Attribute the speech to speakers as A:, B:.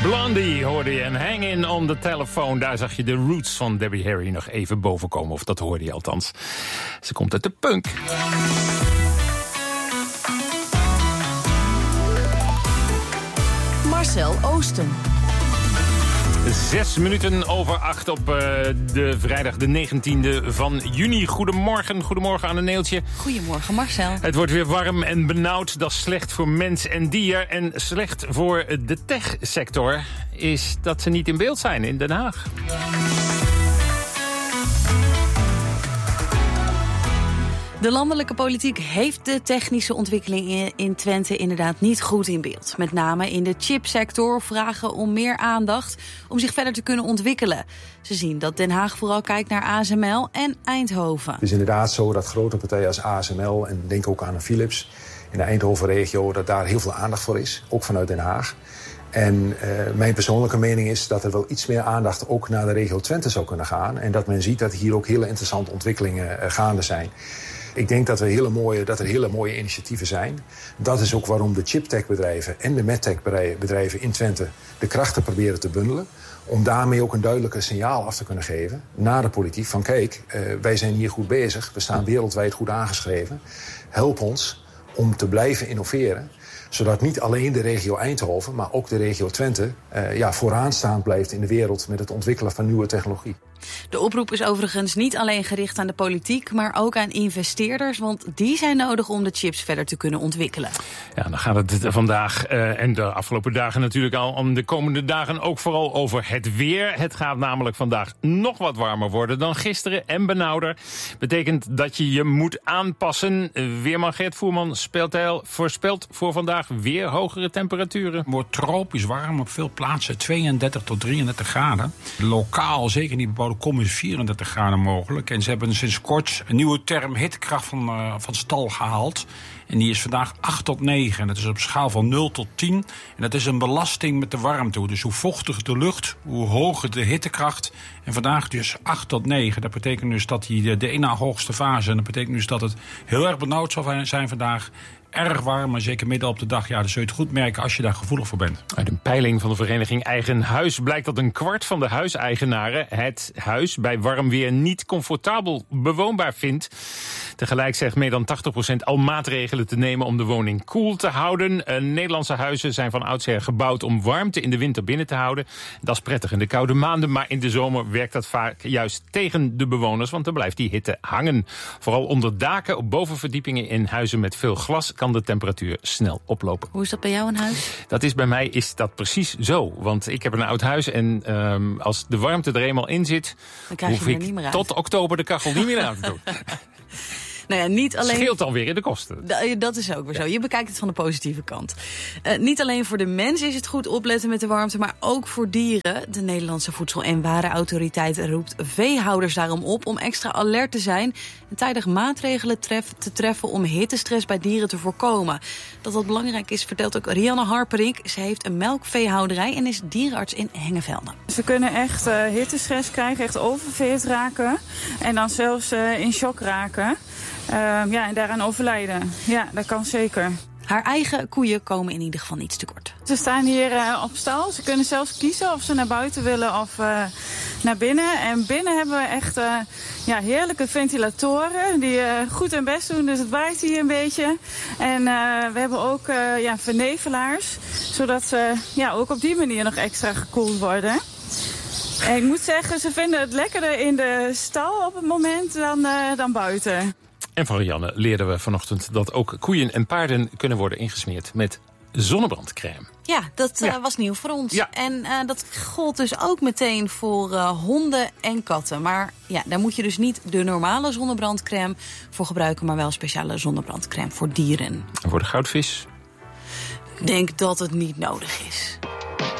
A: Blondie hoorde je en Hang In on the Telephone. Daar zag je de roots van Debbie Harry nog even boven komen. Of dat hoorde je althans. Ze komt uit de punk.
B: Marcel Oosten.
A: 6 minuten over 8 op de vrijdag de 19e van juni. Goedemorgen aan een Neeltje.
B: Goedemorgen Marcel.
A: Het wordt weer warm en benauwd. Dat is slecht voor mens en dier. En slecht voor de techsector is dat ze niet in beeld zijn in Den Haag.
B: De landelijke politiek heeft de technische ontwikkelingen in Twente inderdaad niet goed in beeld. Met name in de chipsector vragen om meer aandacht om zich verder te kunnen ontwikkelen. Ze zien dat Den Haag vooral kijkt naar ASML en Eindhoven.
C: Het is inderdaad zo dat grote partijen als ASML en denk ook aan Philips in de Eindhoven-regio, dat daar heel veel aandacht voor is, ook vanuit Den Haag. En mijn persoonlijke mening is dat er wel iets meer aandacht ook naar de regio Twente zou kunnen gaan. En dat men ziet dat hier ook hele interessante ontwikkelingen gaande zijn. Ik denk dat er hele mooie initiatieven zijn. Dat is ook waarom de chiptech-bedrijven en de medtech-bedrijven in Twente de krachten proberen te bundelen. Om daarmee ook een duidelijker signaal af te kunnen geven naar de politiek. Van kijk, wij zijn hier goed bezig. We staan wereldwijd goed aangeschreven. Help ons om te blijven innoveren. Zodat niet alleen de regio Eindhoven, maar ook de regio Twente vooraanstaand blijft in de wereld met het ontwikkelen van nieuwe technologie.
B: De oproep is overigens niet alleen gericht aan de politiek, maar ook aan investeerders, want die zijn nodig om de chips verder te kunnen ontwikkelen.
A: Ja, dan gaat het vandaag en de afgelopen dagen natuurlijk al om de komende dagen ook vooral over het weer. Het gaat namelijk vandaag nog wat warmer worden dan gisteren en betekent dat je je moet aanpassen. Weerman Gert Voerman voorspelt voor vandaag weer hogere temperaturen.
D: Het wordt tropisch warm op veel plaatsen, 32 tot 33 graden. Lokaal, zeker niet bepaalde kom is 34 graden mogelijk. En ze hebben sinds kort een nieuwe term hittekracht van stal gehaald. En die is vandaag 8 tot 9. En dat is op schaal van 0 tot 10. En dat is een belasting met de warmte. Dus hoe vochtiger de lucht, hoe hoger de hittekracht. En vandaag dus 8 tot 9. Dat betekent dus dat die de ene hoogste fase. En dat betekent dus dat het heel erg benauwd zal zijn vandaag. Erg warm, maar zeker midden op de dag. Ja, dan zul je het goed merken als je daar gevoelig voor bent.
A: Uit een peiling van de vereniging Eigen Huis blijkt dat een kwart van de huiseigenaren het huis bij warm weer niet comfortabel bewoonbaar vindt. Tegelijk zegt meer dan 80% al maatregelen te nemen om de woning koel te houden. Nederlandse huizen zijn van oudsher gebouwd om warmte in de winter binnen te houden. Dat is prettig in de koude maanden, maar in de zomer werkt dat vaak juist tegen de bewoners, want dan blijft die hitte hangen. Vooral onder daken, op bovenverdiepingen in huizen met veel glas kan de temperatuur snel oplopen.
B: Hoe is dat bij jou in huis?
A: Bij mij is dat precies zo. Want ik heb een oud huis en als de warmte er eenmaal in zit,
B: dan hoef ik niet meer uit.
A: Tot oktober de kachel niet meer aan te doen.
B: Nou ja, niet alleen...
A: Scheelt dan weer in de kosten.
B: Dat is ook weer zo. Je bekijkt het van de positieve kant. Niet alleen voor de mens is het goed opletten met de warmte, maar ook voor dieren. De Nederlandse Voedsel- en Warenautoriteit roept veehouders daarom op om extra alert te zijn en tijdig maatregelen te treffen om hittestress bij dieren te voorkomen. Dat belangrijk is, vertelt ook Rianne Harperink. Ze heeft een melkveehouderij en is dierenarts in Hengevelde.
E: Ze kunnen echt hittestress krijgen, echt oververhit raken en dan zelfs in shock raken. En daaraan overlijden. Ja, dat kan zeker.
B: Haar eigen koeien komen in ieder geval niets tekort.
E: Ze staan hier op stal. Ze kunnen zelfs kiezen of ze naar buiten willen of naar binnen. En binnen hebben we echt heerlijke ventilatoren die goed hun best doen. Dus het waait hier een beetje. En we hebben ook vernevelaars. Zodat ze ook op die manier nog extra gekoeld worden. En ik moet zeggen, ze vinden het lekkerder in de stal op het moment dan buiten.
A: En van Rianne leerden we vanochtend dat ook koeien en paarden kunnen worden ingesmeerd met zonnebrandcrème.
B: Ja, dat was nieuw voor ons.
A: Ja.
B: En dat gold dus ook meteen voor honden en katten. Maar ja, daar moet je dus niet de normale zonnebrandcrème voor gebruiken, maar wel speciale zonnebrandcrème voor dieren.
A: En voor de goudvis?
B: Ik denk dat het niet nodig is.